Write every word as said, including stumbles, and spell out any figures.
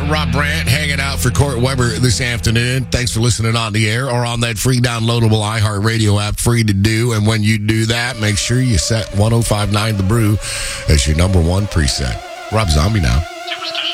Rob Brandt hanging out for Court Weber this afternoon. Thanks for listening on the air or on that free downloadable iHeartRadio app, free to do. And when you do that, make sure you set ten fifty-nine The Brew as your number one preset. Rob Zombie now.